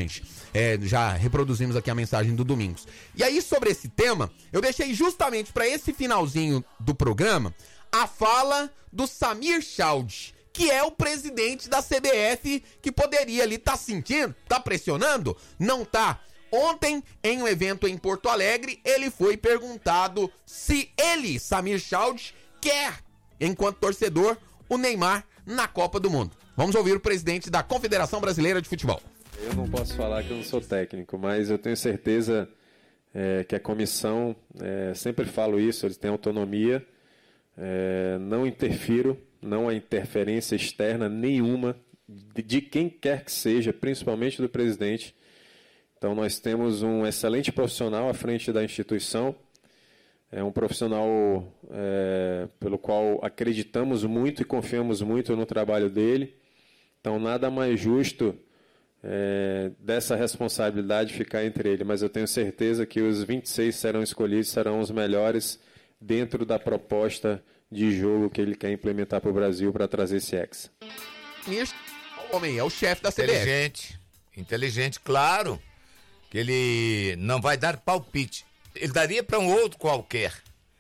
gente. Já reproduzimos aqui a mensagem do Domingos. E aí, sobre esse tema, eu deixei justamente para esse finalzinho do programa a fala do Samir Chaldry, que é o presidente da CBF, que poderia ali estar sentindo, tá pressionando? Não tá. Ontem, em um evento em Porto Alegre, ele foi perguntado se ele, Samir Chaldry, quer, enquanto torcedor, o Neymar na Copa do Mundo. Vamos ouvir o presidente da Confederação Brasileira de Futebol. Eu não posso falar que eu não sou técnico, mas eu tenho certeza que a comissão, sempre falo isso, eles têm autonomia, não interfiro, não há interferência externa nenhuma de quem quer que seja, principalmente do presidente. Então nós temos um excelente profissional à frente da instituição, um profissional pelo qual acreditamos muito e confiamos muito no trabalho dele. Então nada mais justo dessa responsabilidade ficar entre ele, mas eu tenho certeza que os 26 serão escolhidos, serão os melhores dentro da proposta de jogo que ele quer implementar para o Brasil para trazer esse Hexa. O homem é o chefe da CBF. Inteligente, claro, que ele não vai dar palpite. Ele daria para um outro qualquer.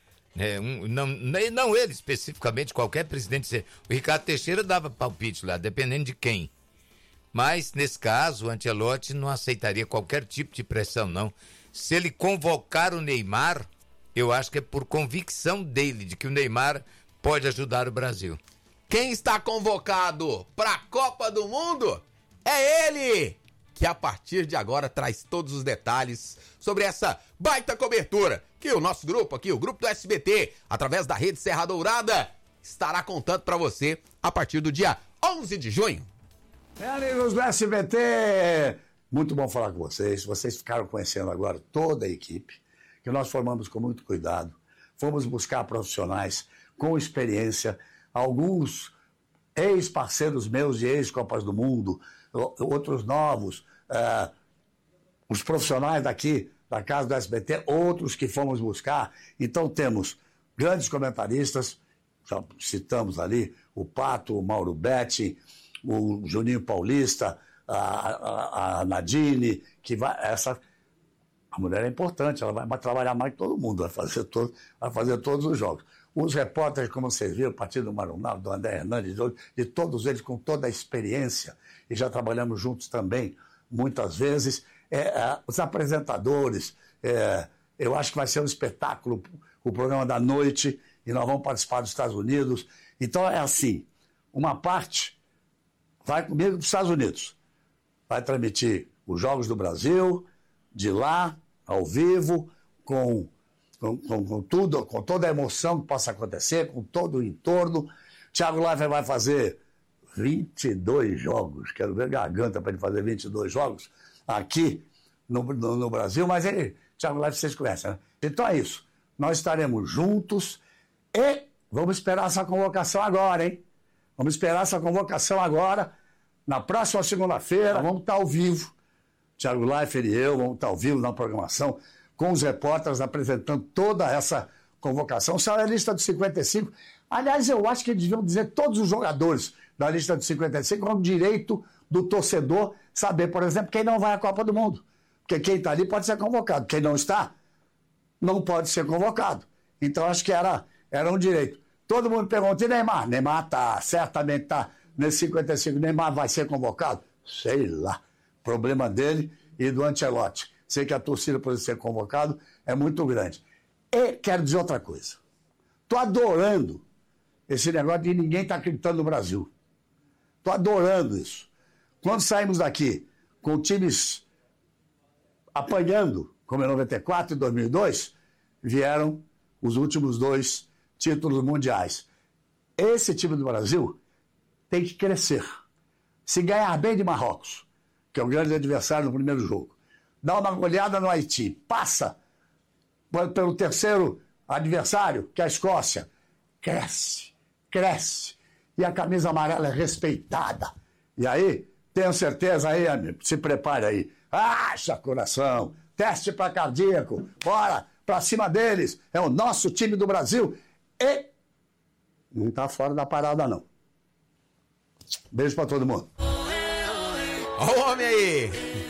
Não ele especificamente, qualquer presidente. O Ricardo Teixeira dava palpite lá, dependendo de quem. Mas, nesse caso, o Ancelotti não aceitaria qualquer tipo de pressão, não. Se ele convocar o Neymar, eu acho que é por convicção dele, de que o Neymar pode ajudar o Brasil. Quem está convocado para a Copa do Mundo é ele, que a partir de agora traz todos os detalhes sobre essa baita cobertura que o nosso grupo aqui, o grupo do SBT, através da Rede Serra Dourada, estará contando para você a partir do dia 11 de junho. Amigos do SBT, muito bom falar com vocês. Vocês ficaram conhecendo agora toda a equipe, que nós formamos com muito cuidado. Fomos buscar profissionais com experiência, alguns ex-parceiros meus de ex-Copas do Mundo, outros novos, os profissionais daqui, da casa do SBT, outros que fomos buscar. Então temos grandes comentaristas, já citamos ali o Pato, o Mauro Betti, o Juninho Paulista, a Nadine, que vai... A mulher é importante, ela vai trabalhar mais que todo mundo, vai fazer todos os jogos. Os repórteres, como vocês viram, a partir do Marunal, do André Hernandes, de todos eles com toda a experiência, e já trabalhamos juntos também, muitas vezes. Os apresentadores, eu acho que vai ser um espetáculo, o programa da noite, e nós vamos participar dos Estados Unidos. Então é assim, uma parte vai comigo para os Estados Unidos, vai transmitir os Jogos do Brasil, de lá, ao vivo, com tudo, com toda a emoção que possa acontecer, com todo o entorno. Thiago Leifert vai fazer 22 jogos, quero ver garganta para ele fazer 22 jogos aqui no Brasil, mas Thiago Leifert vocês conhecem, né? Então é isso, nós estaremos juntos e vamos esperar essa convocação agora, hein? Vamos esperar essa convocação agora, na próxima segunda-feira, vamos estar ao vivo, Thiago Leifert e eu vamos estar ao vivo na programação, com os repórteres apresentando toda essa convocação. Saiu a lista dos 55. Aliás, eu acho que eles deviam dizer todos os jogadores da lista dos 55 com o direito do torcedor saber, por exemplo, quem não vai à Copa do Mundo. Porque quem está ali pode ser convocado. Quem não está, não pode ser convocado. Então, acho que era um direito. Todo mundo pergunta, e Neymar? Neymar está, certamente está nesse 55. Neymar vai ser convocado? Sei lá. Problema dele e do Ancelotti. Sei que a torcida por ser convocado é muito grande. E quero dizer outra coisa. Estou adorando esse negócio de ninguém estar acreditando no Brasil. Estou adorando isso. Quando saímos daqui com times apanhando, como em 94 e 2002, vieram os últimos 2 títulos mundiais. Esse time do Brasil tem que crescer. Se ganhar bem de Marrocos, que é o grande adversário no primeiro jogo, dá uma goleada no Haiti, passa pelo terceiro adversário, que é a Escócia, cresce. E a camisa amarela é respeitada. E aí, tenho certeza aí, amigo, se prepare aí. Acha coração, teste para cardíaco, bora, pra cima deles. É o nosso time do Brasil. E não tá fora da parada, não. Beijo pra todo mundo. Ó o homem aí!